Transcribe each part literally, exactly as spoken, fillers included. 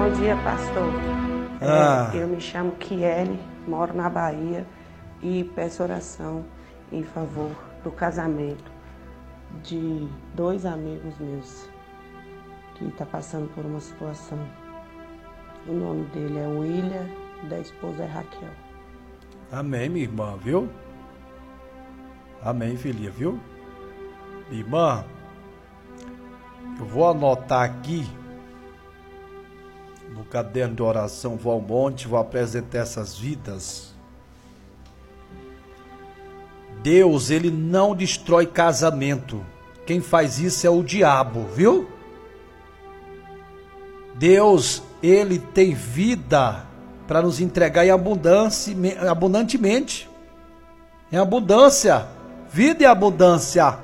Bom dia, pastor. Ah. É, eu me chamo Kiele, moro na Bahia e peço oração em favor do casamento de dois amigos meus que estão passando por uma situação. O nome dele é William, da esposa é Raquel. Amém, minha irmã, viu? Amém, filha, viu? Minha irmã, eu vou anotar aqui no caderno de oração, vou ao monte, vou apresentar essas vidas. Deus, ele não destrói casamento. Quem faz isso é o diabo, viu? Deus, ele tem vida para nos entregar em abundância, abundantemente. Em abundância. Vida e abundância.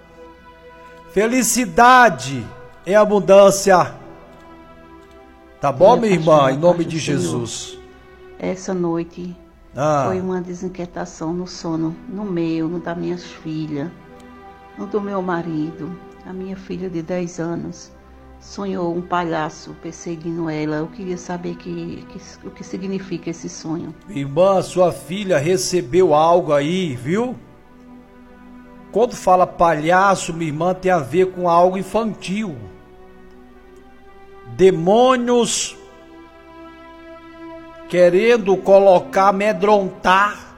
Felicidade em abundância. Tá bom, minha irmã? Em nome de Jesus. Essa noite ah. foi uma desinquietação no sono, no meu, no das minhas filhas, no do meu marido. A minha filha de dez anos sonhou um palhaço perseguindo ela. Eu queria saber que, que, o que significa esse sonho. Irmã, sua filha recebeu algo aí, viu? Quando fala palhaço, minha irmã, tem a ver com algo infantil. Demônios querendo colocar, amedrontar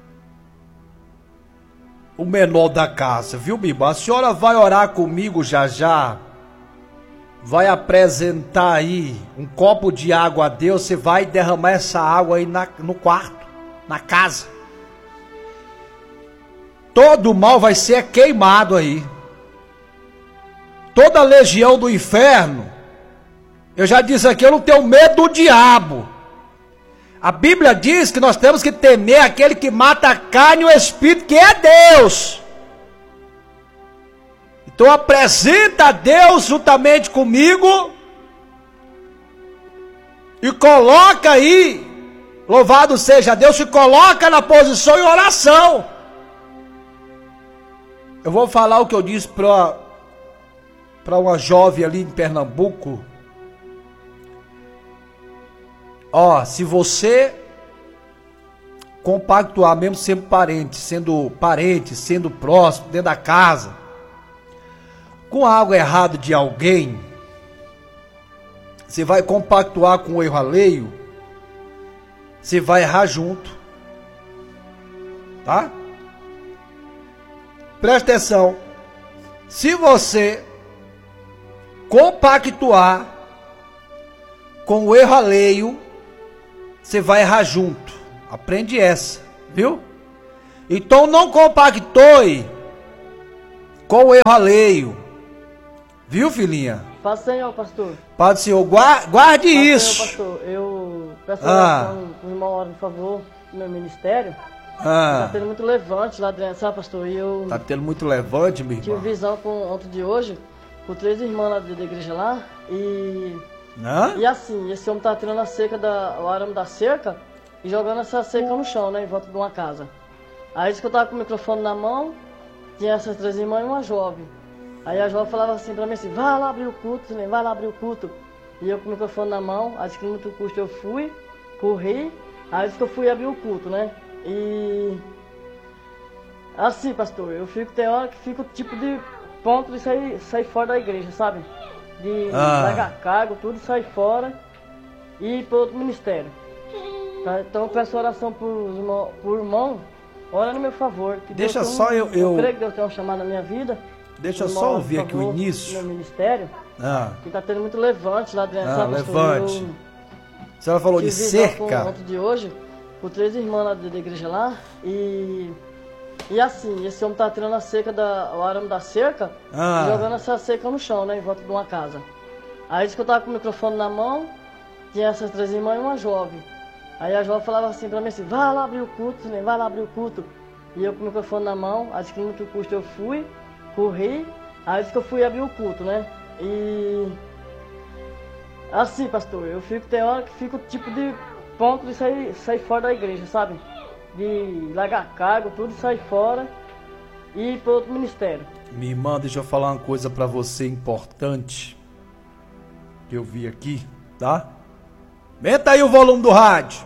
o menor da casa, viu, minha irmã? A senhora vai orar comigo já já, vai apresentar aí um copo de água a Deus, você vai derramar essa água aí na, no quarto, na casa. Todo mal vai ser queimado aí. Toda a legião do inferno. Eu já disse aqui, eu não tenho medo do diabo. A Bíblia diz que nós temos que temer aquele que mata a carne e o espírito, que é Deus. Então apresenta a Deus juntamente comigo e coloca aí, louvado seja Deus, se coloca na posição em oração. Eu vou falar o que eu disse para para uma jovem ali em Pernambuco. Ó, se você compactuar, mesmo sendo parente, sendo parente, sendo próximo, dentro da casa, com algo errado de alguém, você vai compactuar com o erro alheio, você vai errar junto. Tá? Presta atenção. Se você compactuar com o erro alheio, você vai errar junto. Aprende essa, viu? Então não compactue com o erro alheio. Viu, filhinha? Paz do Senhor, pastor. Paz do Senhor, guarde, guarde Paz isso. Senhor, pastor. Eu peço Ah. oração para o irmão ora, por favor, no meu ministério. Ah. Tá tendo muito levante lá dentro, sabe, pastor? E eu Tá tendo muito levante, minha tive irmã. visão com, ontem de hoje, com três irmãs lá da igreja lá. E, Hã? e assim, esse homem tá tirando a cerca, da, o arame da cerca e jogando essa cerca no chão, né, em volta de uma casa. Aí disse que eu tava com o microfone na mão, tinha essas três irmãs e uma jovem. Aí a jovem falava assim pra mim assim, vai lá abrir o culto, né? Vai lá abrir o culto. E eu com o microfone na mão, aí disse que no muito custo eu fui, corri, aí disse que eu fui abrir o culto, né? E assim, pastor, eu fico, tem hora que fico tipo de ponto de sair, sair fora da igreja, sabe? De Ah. largar cargo, tudo, sair fora e ir para outro ministério. Tá? Então eu peço oração por irmão, por irmão, ora no meu favor. Que Deixa Deus tem só um, eu- eu- creio que Deus tem um chamado na minha vida. Deixa eu Irmão, só por ouvir aqui o favor, início. no ministério, Ah, que tá tendo muito levante lá dentro, Ah, sabe, pastor? levante. Eu a senhora falou de tive visão com- cerca. ontem de hoje, com três irmãs lá da igreja lá, e e assim, esse homem tá tirando a cerca, da, o arame da cerca, Ah. e jogando essa cerca no chão, né, em volta de uma casa. Aí disse que eu tava com o microfone na mão, tinha essas três irmãs e uma jovem. Aí a jovem falava assim pra mim assim, vai lá abrir o culto, né, vai lá abrir o culto. E eu com o microfone na mão, aí disse que no muito custo eu fui, corri, aí disse que eu fui abrir o culto, né, e assim, pastor, eu fico, tem hora que fico tipo de ponto de sair, sair fora da igreja, sabe? De largar cargo, tudo, sair fora e ir para outro ministério. Minha irmã, deixa eu falar uma coisa pra você importante que eu vi aqui, tá? Aumenta aí o volume do rádio.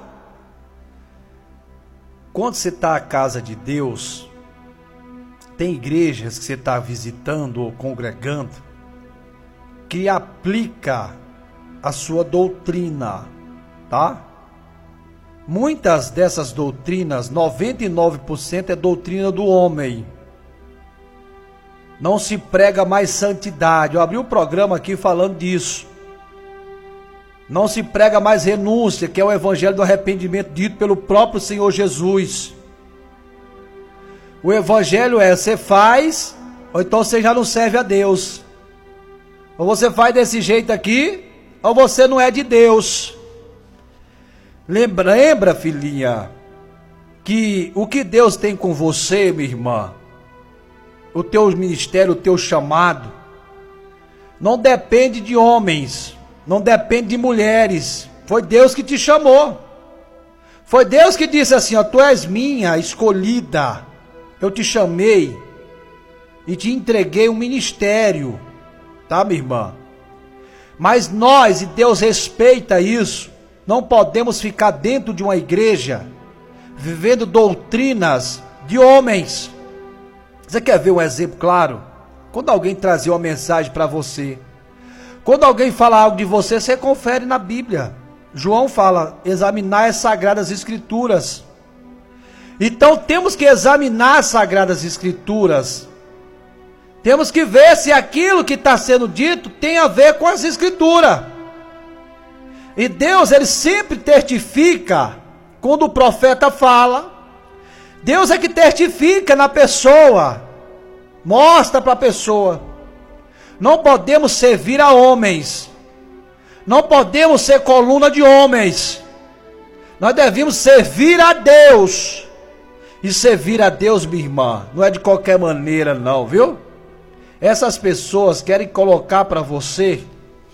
Quando você está à casa de Deus, tem igrejas que você está visitando ou congregando que aplica a sua doutrina, tá? Muitas dessas doutrinas, noventa e nove por cento é doutrina do homem. Não se prega mais santidade. Eu abri um programa aqui falando disso. Não se prega mais renúncia, que é o evangelho do arrependimento dito pelo próprio Senhor Jesus. O evangelho é, você faz, ou então você já não serve a Deus. Ou você faz desse jeito aqui, ou você não é de Deus. Lembra, lembra, filhinha, que o que Deus tem com você, minha irmã, o teu ministério, o teu chamado, não depende de homens, não depende de mulheres. Foi Deus que te chamou. Foi Deus que disse assim, ó, tu és minha escolhida. Eu te chamei e te entreguei um ministério, tá, minha irmã? Mas nós, e Deus respeita isso, não podemos ficar dentro de uma igreja vivendo doutrinas de homens. Você quer ver um exemplo claro? Quando alguém trazer uma mensagem para você, quando alguém fala algo de você, você confere na Bíblia. João fala, examinar as Sagradas Escrituras. Então temos que examinar as Sagradas Escrituras. Temos que ver se aquilo que está sendo dito tem a ver com as Escrituras. E Deus, ele sempre testifica quando o profeta fala. Deus é que testifica na pessoa. Mostra para a pessoa. Não podemos servir a homens. Não podemos ser coluna de homens. Nós devemos servir a Deus. E servir a Deus, minha irmã, não é de qualquer maneira não, viu? Essas pessoas querem colocar para você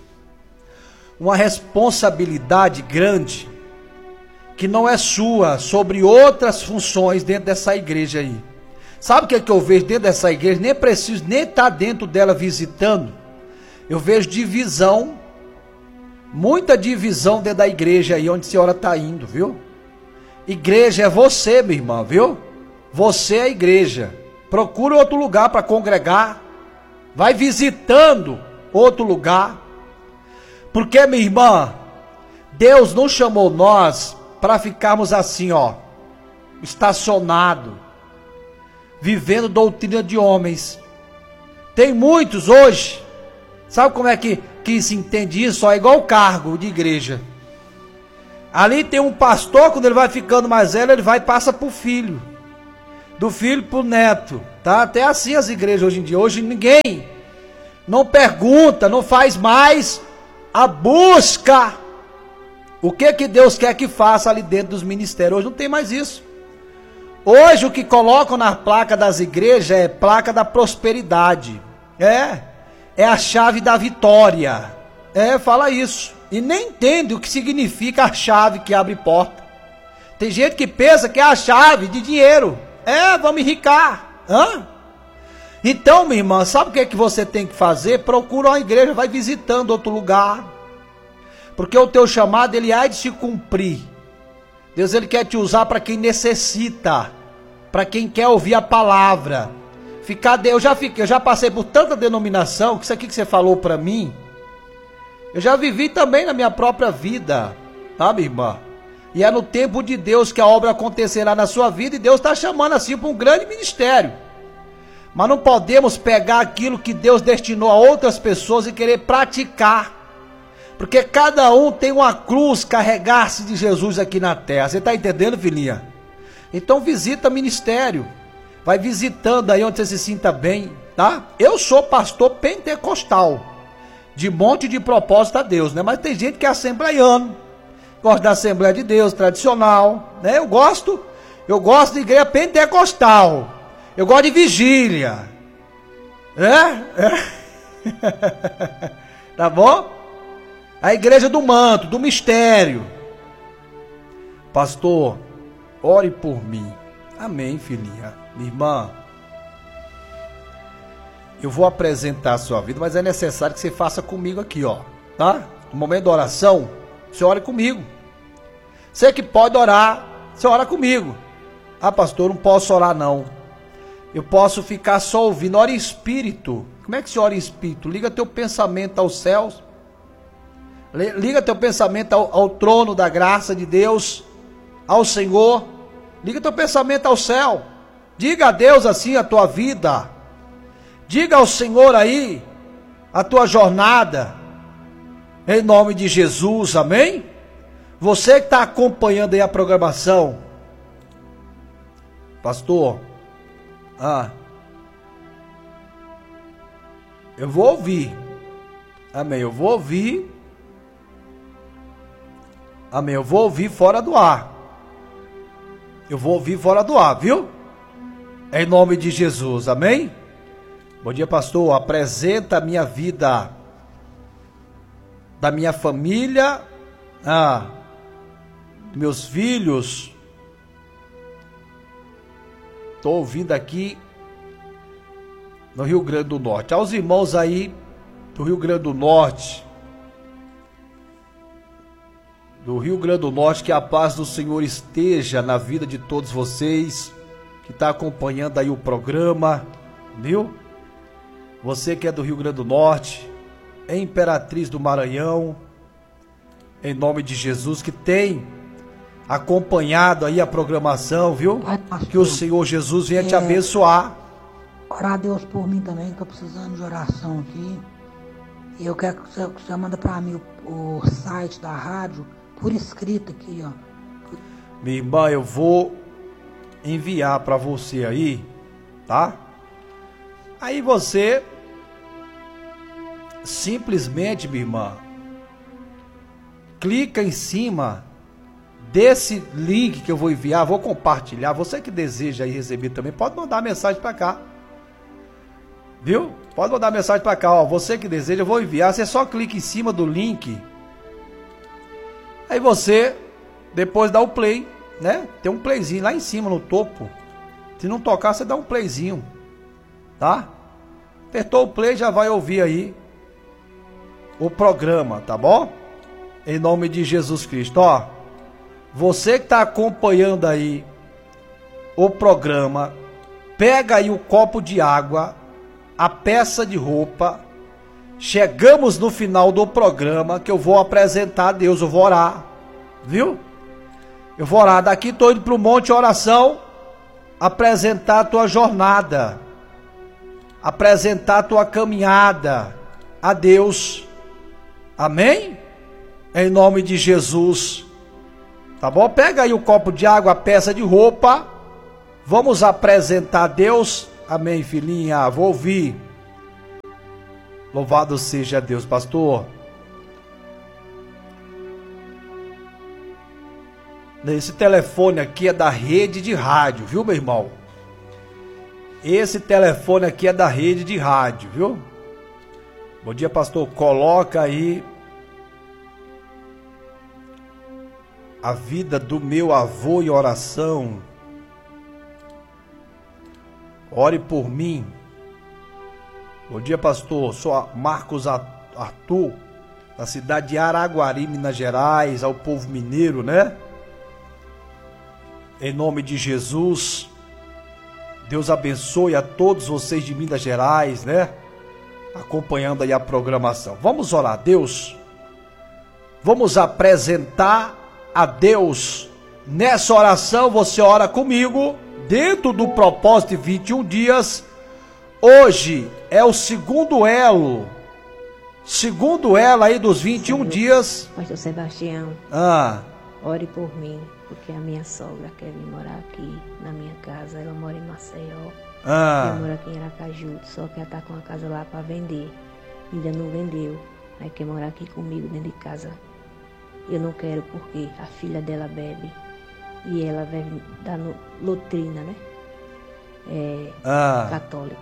uma responsabilidade grande que não é sua, sobre outras funções dentro dessa igreja aí. Sabe o que é que eu vejo dentro dessa igreja? Nem preciso nem estar dentro dela visitando. Eu vejo divisão, muita divisão dentro da igreja aí onde a senhora está indo, viu? Igreja é você, minha irmã, viu? Você é a igreja. Procura outro lugar para congregar. Vai visitando outro lugar. Porque, minha irmã, Deus não chamou nós para ficarmos assim, ó, estacionado, vivendo doutrina de homens. Tem muitos hoje, sabe como é que, que se entende isso? Ó, é igual o cargo de igreja. Ali tem um pastor, quando ele vai ficando mais velho, ele vai e passa para o filho. Do filho para o neto. Tá? Até assim as igrejas hoje em dia. Hoje ninguém não pergunta, não faz mais a busca. O que que Deus quer que faça ali dentro dos ministérios? Hoje não tem mais isso. Hoje o que colocam na placa das igrejas é placa da prosperidade. É, é a chave da vitória. É, fala isso. E nem entende o que significa a chave que abre porta. Tem gente que pensa que é a chave de dinheiro. É, vamos enricar. Hã? Então, minha irmã, sabe o que é que você tem que fazer? Procura uma igreja, vai visitando outro lugar. Porque o teu chamado, ele há de se cumprir. Deus, ele quer te usar para quem necessita. Para quem quer ouvir a palavra. Ficar de... eu, já fiquei, eu já passei por tanta denominação, que isso aqui que você falou para mim, eu já vivi também na minha própria vida, tá, minha irmã? E é no tempo de Deus que a obra acontecerá na sua vida, e Deus está chamando assim para um grande ministério. Mas não podemos pegar aquilo que Deus destinou a outras pessoas e querer praticar. Porque cada um tem uma cruz carregar-se de Jesus aqui na terra. Você está entendendo, filhinha? Então visita ministério. Vai visitando aí onde você se sinta bem, tá? Eu sou pastor pentecostal. De monte de propósito a Deus, né? Mas tem gente que é assembleiano, gosta da Assembleia de Deus, tradicional, né? Eu gosto, eu gosto de igreja pentecostal, eu gosto de vigília, é? é. Tá bom? A igreja do manto, do mistério. Pastor, ore por mim. Amém, filhinha, minha irmã. Eu vou apresentar a sua vida, mas é necessário que você faça comigo aqui, ó, tá? No momento da oração, você ora comigo. Você que pode orar, você ora comigo. Ah, pastor, não posso orar não. Eu posso ficar só ouvindo. Ora em espírito. Como é que se ora em espírito? Liga teu pensamento aos céus. Liga teu pensamento ao, ao trono da graça de Deus, ao Senhor. Liga teu pensamento ao céu. Diga a Deus assim a tua vida. Diga ao Senhor aí a tua jornada. Em nome de Jesus, amém? Você que está acompanhando aí a programação. Pastor, ah, eu vou ouvir. Amém, eu vou ouvir. Amém, eu vou ouvir fora do ar. Eu vou ouvir fora do ar, viu? Em nome de Jesus, amém? Bom dia, pastor. Apresenta a minha vida, da minha família, ah, meus filhos. Estou ouvindo aqui no Rio Grande do Norte. Aos irmãos aí do Rio Grande do Norte, do Rio Grande do Norte, que a paz do Senhor esteja na vida de todos vocês que está acompanhando aí o programa, viu? Você que é do Rio Grande do Norte, é Imperatriz do Maranhão, em nome de Jesus, que tem acompanhado aí a programação, viu? Pai, que o Senhor Jesus venha é, te abençoar. Orar a Deus por mim também, que eu precisando de oração aqui. E eu quero que você, que você manda para mim o, o site da rádio, por escrito aqui, ó. Minha irmã, eu vou enviar para você aí, tá? Aí você simplesmente, minha irmã, clica em cima desse link que eu vou enviar, vou compartilhar. Você que deseja aí receber também, pode mandar mensagem para cá, viu? Pode mandar mensagem para cá, ó. Você que deseja, eu vou enviar. Você só clica em cima do link. Aí você depois dá o play, né? Tem um playzinho lá em cima no topo. Se não tocar, você dá um playzinho, tá? Apertou o play, já vai ouvir aí o programa, tá bom? Em nome de Jesus Cristo, ó. Você que está acompanhando aí o programa, pega aí o copo de água, a peça de roupa. Chegamos no final do programa, que eu vou apresentar a Deus, eu vou orar, viu? Eu vou orar, daqui estou indo para o Monte Oração, apresentar a tua jornada, apresentar a tua caminhada a Deus, amém? Em nome de Jesus, tá bom? Pega aí o copo de água, a peça de roupa, vamos apresentar a Deus, amém, filhinha, vou ouvir. Louvado seja Deus, pastor. Esse telefone aqui é da rede de rádio, viu, meu irmão? Esse telefone aqui é da rede de rádio, viu? Bom dia, pastor. Coloca aí a vida do meu avô em oração. Ore por mim. Bom dia, pastor. Sou Marcos Arthur, da cidade de Araguari, Minas Gerais, ao povo mineiro, né? Em nome de Jesus, Deus abençoe a todos vocês de Minas Gerais, né? Acompanhando aí a programação. Vamos orar, Deus. Vamos apresentar a Deus. Nessa oração você ora comigo, dentro do propósito de vinte e um dias. Hoje é o segundo elo, segundo elo aí dos vinte e um dias. Pastor Sebastião, ah. ore por mim, porque a minha sogra quer vir morar aqui na minha casa. Ela mora em Maceió, ah. eu moro aqui em Aracaju, só que ela está com a casa lá para vender, ainda não vendeu. Aí quer morar aqui comigo dentro de casa. Eu não quero porque a filha dela bebe e ela vai dar no, doutrina, né? É, ah. católica.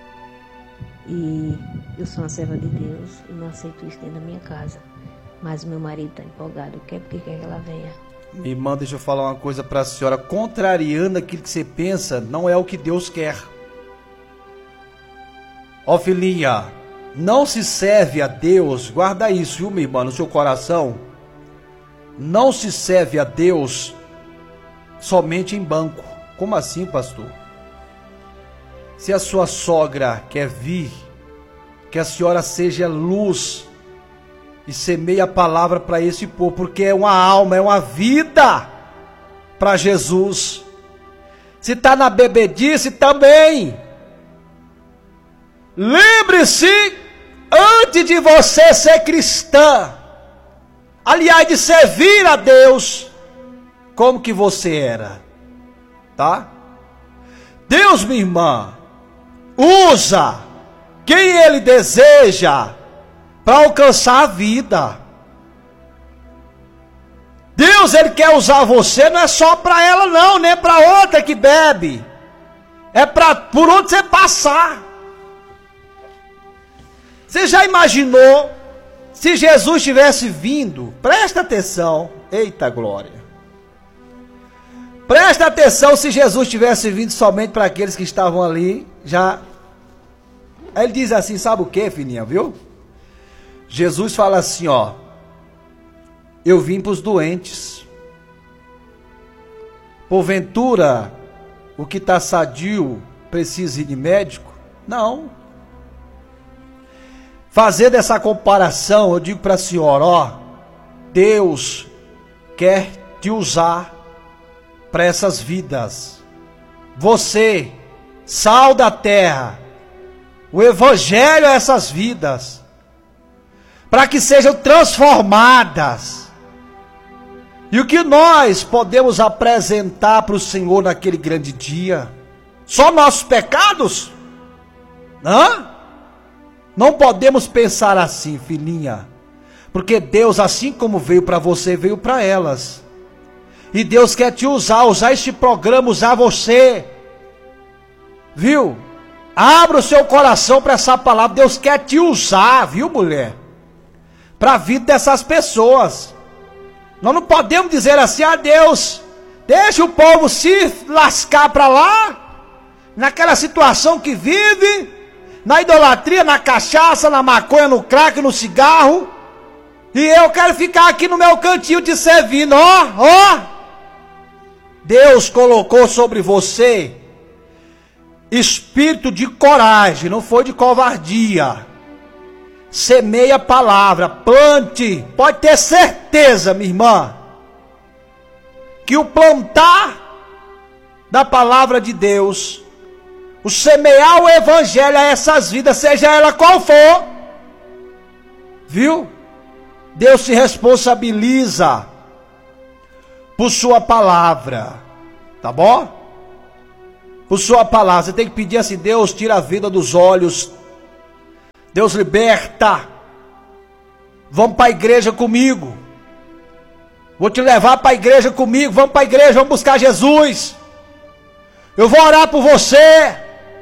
E eu sou uma serva de Deus e não aceito isso dentro da minha casa. Mas meu marido está empolgado, quer porque quer que ela venha. Minha irmã, deixa eu falar uma coisa para a senhora. Contrariando aquilo que você pensa, não é o que Deus quer. Ó, filhinha, não se serve a Deus, guarda isso, viu, minha irmã, no seu coração. não se serve a Deus somente em banco. Como assim, pastor? Se a sua sogra quer vir, que a senhora seja luz e semeie a palavra para esse povo, porque é uma alma, é uma vida para Jesus. Se está na bebedice também, lembre-se, antes de você ser cristã, aliás, de servir a Deus, como que você era, tá? Deus, minha irmã, usa quem Ele deseja para alcançar a vida. Deus, Ele quer usar você, não é só para ela não, nem para outra que bebe, é para por onde você passar. Você já imaginou se Jesus tivesse vindo? Presta atenção, eita glória. Presta atenção, se Jesus tivesse vindo somente para aqueles que estavam ali, já. Aí ele diz assim, sabe o que, filhinha, viu? Jesus fala assim, ó, eu vim para os doentes. Porventura, o que está sadio precisa ir de médico? Não. Fazendo essa comparação, eu digo para a senhora, ó, Deus quer te usar para essas vidas. Você, sal da terra, o evangelho a essas vidas, para que sejam transformadas. E o que nós podemos apresentar para o Senhor naquele grande dia? Só nossos pecados? Hã? Não podemos pensar assim, filhinha, porque Deus, assim como veio para você, veio para elas. E Deus quer te usar, usar este programa, usar você. Viu? Abra o seu coração para essa palavra. Deus quer te usar, viu, mulher? Para a vida dessas pessoas. Nós não podemos dizer assim, ah, Deus, deixa o povo se lascar para lá, naquela situação que vive, na idolatria, na cachaça, na maconha, no crack, no cigarro, e eu quero ficar aqui no meu cantinho te servindo, ó, ó. Deus colocou sobre você espírito de coragem, não foi de covardia. Semeie a palavra, plante, pode ter certeza, minha irmã, que o plantar da palavra de Deus, o semear o evangelho a essas vidas, seja ela qual for, viu? Deus se responsabiliza por sua palavra, tá bom? Por sua palavra, você tem que pedir assim, Deus tira a vida dos olhos, Deus liberta, vamos para a igreja comigo, vou te levar para a igreja comigo, vamos para a igreja, vamos buscar Jesus, eu vou orar por você,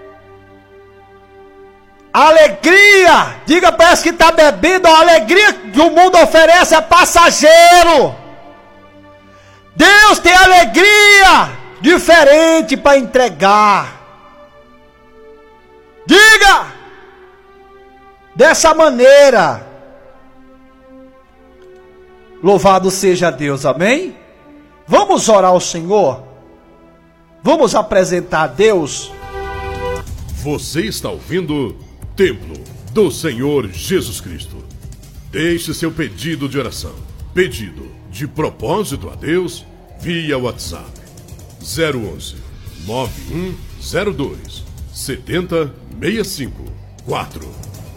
alegria, diga para esse que está bebendo, a alegria que o mundo oferece é passageiro, Deus tem alegria diferente para entregar, diga, dessa maneira, louvado seja Deus, amém? Vamos orar ao Senhor, vamos apresentar a Deus. Você está ouvindo Templo do Senhor Jesus Cristo. Deixe seu pedido de oração, pedido de propósito a Deus, via WhatsApp zero onze, nove um zero dois, sete zero seis cinco quatro.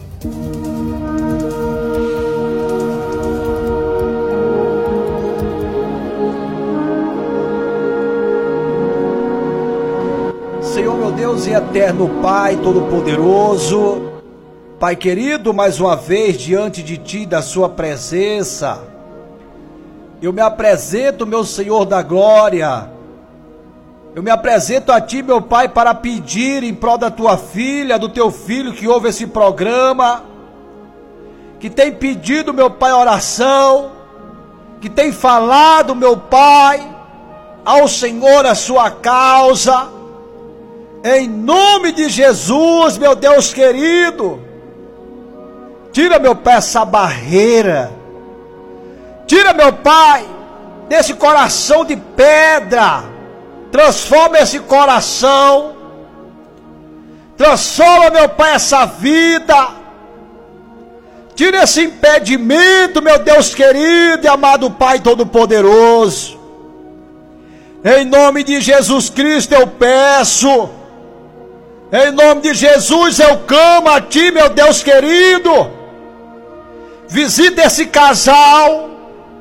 Senhor meu Deus e eterno Pai Todo-Poderoso, Pai querido, mais uma vez diante de Ti, da Sua presença, eu me apresento, meu Senhor da glória, eu me apresento a Ti, meu Pai, para pedir em prol da Tua filha, do Teu filho que ouve esse programa, que tem pedido, meu Pai, oração, que tem falado, meu Pai, ao Senhor a sua causa, em nome de Jesus, meu Deus querido, tira, meu Pai, essa barreira, tira, meu Pai, desse coração de pedra. Transforma esse coração. Transforma, meu Pai, essa vida. Tira esse impedimento, meu Deus querido e amado Pai Todo-Poderoso. Em nome de Jesus Cristo eu peço. Em nome de Jesus eu clamo a Ti, meu Deus querido. Visita esse casal.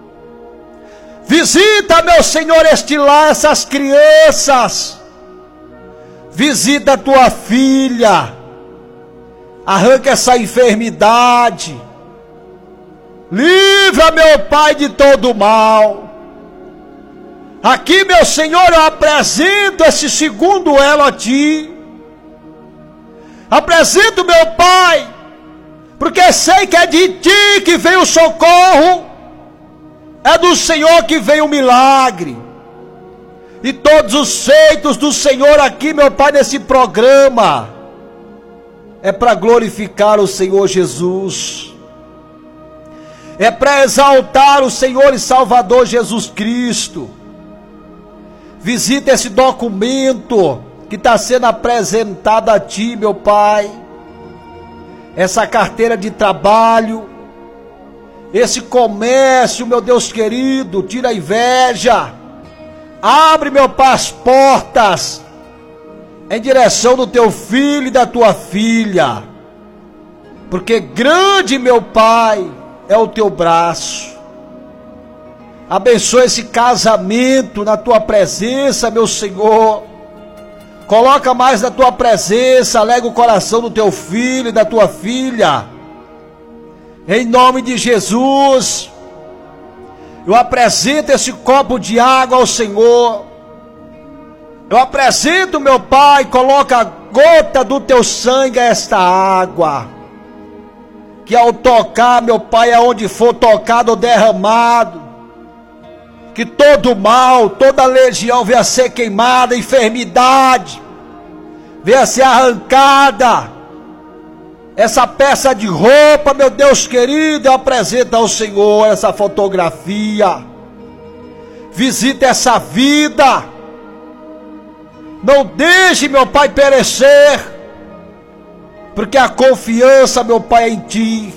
Visita, meu Senhor, este lar, essas crianças. Visita a tua filha. Arranca essa enfermidade. Livra, meu Pai, de todo mal. Aqui, meu Senhor, eu apresento esse segundo elo a Ti. Apresento, meu Pai, porque sei que é de Ti que vem o socorro. É do Senhor que vem o milagre. E todos os feitos do Senhor aqui, meu Pai, nesse programa, é para glorificar o Senhor Jesus. É para exaltar o Senhor e Salvador Jesus Cristo. Visita esse documento que está sendo apresentado a Ti, meu Pai. Essa carteira de trabalho. Esse comércio, meu Deus querido. Tira a inveja. Abre, meu Pai, as portas em direção do Teu filho e da Tua filha. Porque grande, meu Pai, é o Teu braço. Abençoa esse casamento na Tua presença, meu Senhor. Coloca mais na Tua presença, alega o coração do Teu filho e da Tua filha. Em nome de Jesus, eu apresento esse copo de água ao Senhor. Eu apresento, meu Pai, coloca a gota do Teu sangue a esta água. Que ao tocar, meu Pai, aonde for tocado ou derramado, que todo mal, toda legião venha a ser queimada, enfermidade venha a ser arrancada. Essa peça de roupa, meu Deus querido, eu apresento ao Senhor essa fotografia. Visita essa vida. Não deixe, meu Pai, perecer, porque a confiança, meu Pai, é em Ti.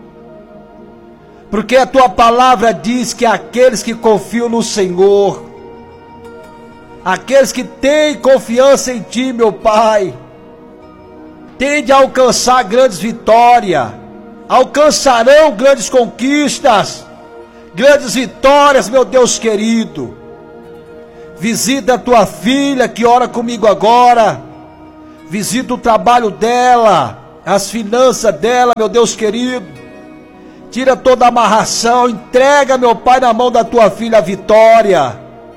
Porque a Tua palavra diz que aqueles que confiam no Senhor, aqueles que têm confiança em Ti, meu Pai, tendem a alcançar grandes vitórias, alcançarão grandes conquistas, grandes vitórias, meu Deus querido. Visita a Tua filha que ora comigo agora. Visita o trabalho dela, as finanças dela, meu Deus querido. Tira toda a amarração, entrega, meu Pai, na mão da Tua filha a vitória.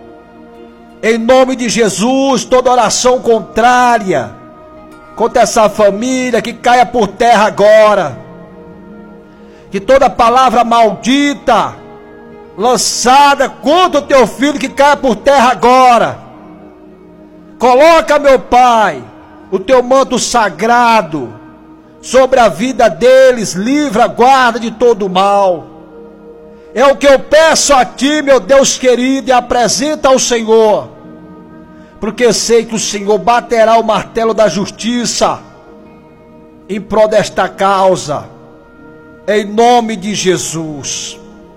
Em nome de Jesus, toda oração contrária contra essa família, que caia por terra agora. Que toda palavra maldita lançada contra o Teu filho, que caia por terra agora. Coloca, meu Pai, o Teu manto sagrado sobre a vida deles, livra, guarda de todo mal. É o que eu peço a Ti, meu Deus querido, e apresenta ao Senhor, porque sei que o Senhor baterá o martelo da justiça em prol desta causa, em nome de Jesus.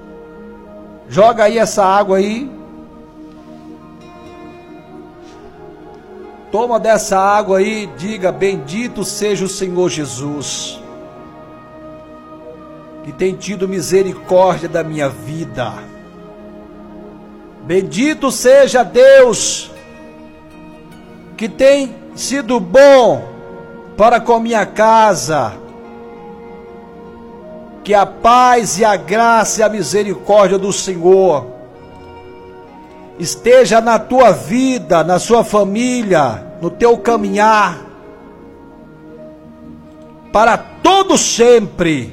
Joga aí essa água aí. Toma dessa água aí e diga: bendito seja o Senhor Jesus, que tem tido misericórdia da minha vida. Bendito seja Deus, que tem sido bom para com minha casa. Que a paz e a graça e a misericórdia do Senhor esteja na tua vida, na sua família, no teu caminhar, para todo sempre.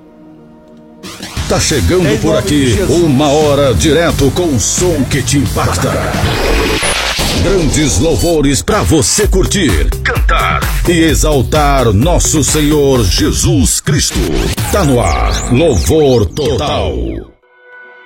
Tá chegando por aqui uma hora direto com o som que te impacta. Grandes louvores para você curtir, cantar e exaltar nosso Senhor Jesus Cristo. Tá no ar, Louvor Total.